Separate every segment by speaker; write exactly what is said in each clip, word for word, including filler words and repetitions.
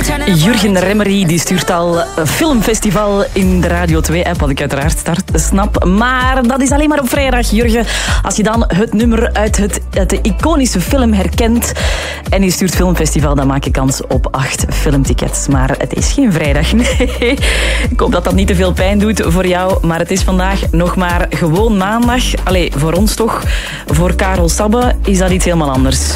Speaker 1: Jurgen Remmery die stuurt al filmfestival in de Radio twee-app, wat ik uiteraard start, snap. Maar dat is alleen maar op vrijdag, Jurgen. Als je dan het nummer uit, het, uit de iconische film herkent en je stuurt filmfestival, dan maak je kans op acht filmtickets. Maar het is geen vrijdag, nee. Ik hoop dat dat niet te veel pijn doet voor jou, maar het is vandaag nog maar gewoon maandag. Allee, voor ons toch. Voor Karel Sabbe is dat iets helemaal anders.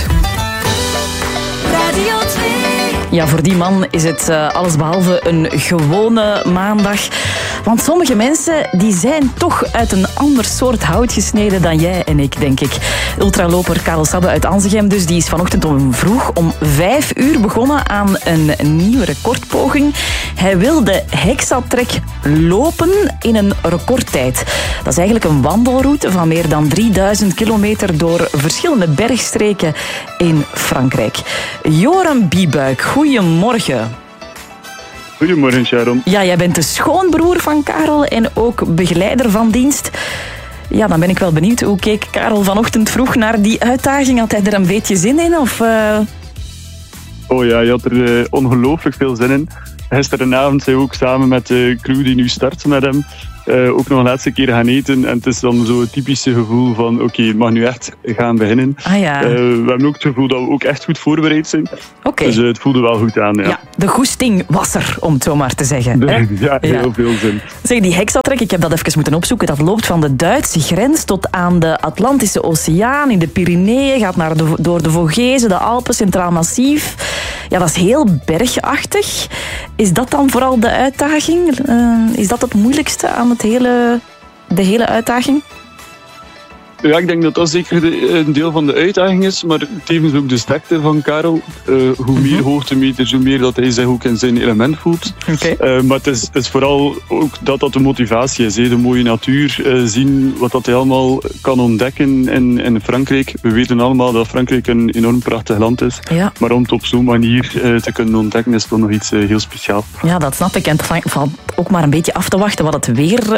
Speaker 2: Radio twee.
Speaker 1: Ja, voor die man is het uh, allesbehalve een gewone maandag. Want sommige mensen die zijn toch uit een ander soort hout gesneden dan jij en ik, denk ik. Ultraloper Karel Sabbe uit Anzegem, dus die is vanochtend om vroeg om vijf uur begonnen aan een nieuwe recordpoging. Hij wil de Hexatrek lopen in een recordtijd. Dat is eigenlijk een wandelroute van meer dan drieduizend kilometer door verschillende bergstreken in Frankrijk. Joram Biebuik, goedemorgen.
Speaker 3: Goedemorgen, Sharon.
Speaker 1: Ja, jij bent de schoonbroer van Karel en ook begeleider van dienst. Ja, dan ben ik wel benieuwd. Hoe keek Karel vanochtend vroeg naar die uitdaging? Had hij er een beetje zin in? Of, uh...
Speaker 3: Oh ja, je had er uh, ongelooflijk veel zin in. Gisterenavond zijn we ook samen met de crew die nu start met hem Uh, ook nog een laatste keer gaan eten. En het is dan zo het typische gevoel van oké, okay, het mag nu echt gaan beginnen.
Speaker 1: Ah, ja.
Speaker 3: uh, we hebben ook het gevoel dat we ook echt goed voorbereid zijn.
Speaker 1: Okay.
Speaker 3: Dus uh, het voelde wel goed aan. Ja.
Speaker 1: Ja, de goesting was er, om het zo maar te zeggen.
Speaker 3: De, ja, heel ja. veel zin.
Speaker 1: Zeg, die Hexatrek, ik heb dat even moeten opzoeken. Dat loopt van de Duitse grens tot aan de Atlantische Oceaan, in de Pyreneeën, gaat naar de, door de Vogezen, de Alpen, Centraal Massief. Ja, dat is heel bergachtig. Is dat dan vooral de uitdaging? Uh, is dat het moeilijkste aan het hele, de hele uitdaging?
Speaker 3: Ja, ik denk dat dat zeker de, een deel van de uitdaging is, maar tevens ook de sterkte van Karel. Uh, hoe mm-hmm. meer hoogtemeters, hoe meer dat hij zich ook in zijn element voelt.
Speaker 1: Okay.
Speaker 3: Uh, maar het is, het is vooral ook dat dat de motivatie is. He. De mooie natuur, uh, zien wat dat hij allemaal kan ontdekken in, in Frankrijk. We weten allemaal dat Frankrijk een enorm prachtig land is.
Speaker 1: Ja.
Speaker 3: Maar om het op zo'n manier uh, te kunnen ontdekken is toch nog iets uh, heel speciaals.
Speaker 1: Ja, dat snap ik. En het valt ook maar een beetje af te wachten wat het weer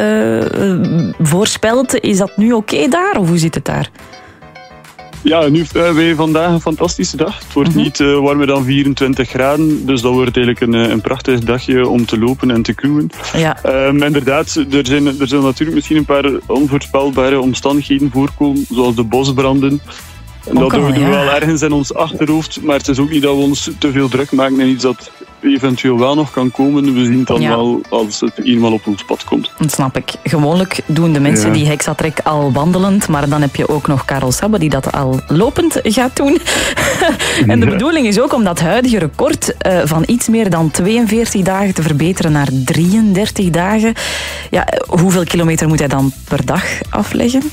Speaker 1: uh, voorspelt. Is dat nu oké? Okay daar, of hoe zit het daar?
Speaker 3: Ja, nu hebben wij vandaag een fantastische dag. Het wordt mm-hmm. niet uh, warmer dan vierentwintig graden, dus dat wordt eigenlijk een, een prachtig dagje om te lopen en te cruisen.
Speaker 1: Ja.
Speaker 3: Um, inderdaad, er, zijn, er zullen natuurlijk misschien een paar onvoorspelbare omstandigheden voorkomen, zoals de bosbranden. En dat doen we ja. wel ergens in ons achterhoofd, maar het is ook niet dat we ons te veel druk maken in iets dat eventueel wel nog kan komen. We zien het dan ja. wel als het eenmaal op ons pad komt.
Speaker 1: Dat snap ik. Gewoonlijk doen de mensen ja. die Hexatrek al wandelend, maar dan heb je ook nog Karel Sabbe die dat al lopend gaat doen. En de ja. bedoeling is ook om dat huidige record uh, van iets meer dan tweeënveertig dagen te verbeteren naar drieëndertig dagen. Ja, hoeveel kilometer moet hij dan per dag afleggen?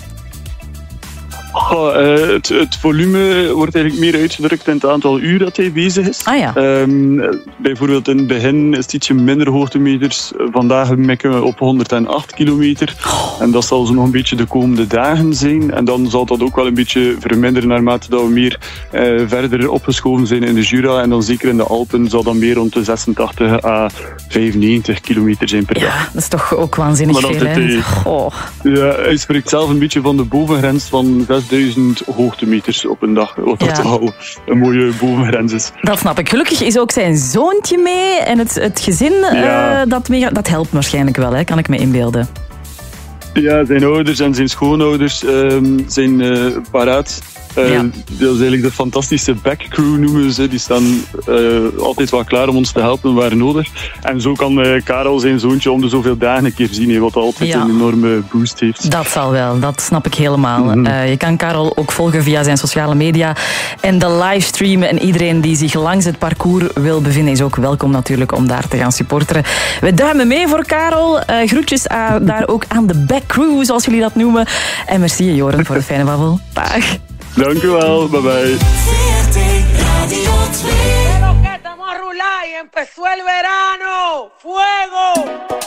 Speaker 3: Oh, uh, het, het volume wordt eigenlijk meer uitgedrukt in het aantal uur dat hij bezig is.
Speaker 1: Ah, ja.
Speaker 3: um, bijvoorbeeld in het begin is het ietsje minder hoogtemeters. Vandaag mikken we op honderdacht kilometer. Oh. En dat zal zo nog een beetje de komende dagen zijn. En dan zal dat ook wel een beetje verminderen naarmate dat we meer uh, verder opgeschoven zijn in de Jura. En dan zeker in de Alpen zal dan meer rond de zesentachtig à vijfennegentig kilometer zijn per
Speaker 1: ja,
Speaker 3: dag.
Speaker 1: Dat is toch ook waanzinnig veel, hè? Oh.
Speaker 3: Ja, hij spreekt zelf een beetje van de bovengrens van zesduizend hoogtemeters op een dag. Wat ja. toch al een mooie bovengrens is.
Speaker 1: Dat snap ik. Gelukkig is ook zijn zoontje mee en het, het gezin ja. uh, dat, mee, dat helpt waarschijnlijk wel, hè? Kan ik me inbeelden.
Speaker 3: Ja, zijn ouders en zijn schoonouders um, zijn uh, paraat. Uh, ja. Dat is eigenlijk de fantastische backcrew noemen ze. Die staan uh, altijd wel klaar om ons te helpen waar nodig. En zo kan uh, Karel zijn zoontje om de zoveel dagen een keer zien, he, wat altijd ja. een enorme boost heeft.
Speaker 1: Dat zal wel, dat snap ik helemaal. Mm-hmm. Uh, je kan Karel ook volgen via zijn sociale media en de livestream. En iedereen die zich langs het parcours wil bevinden is ook welkom natuurlijk om daar te gaan supporteren. We duimen mee voor Karel. Uh, groetjes aan, daar ook aan de backcrew, zoals jullie dat noemen. En merci Joren voor een fijne babbel. Dag.
Speaker 3: Dank u wel, bye bye. Pero que estamos a rular y empezó el verano. ¡Fuego!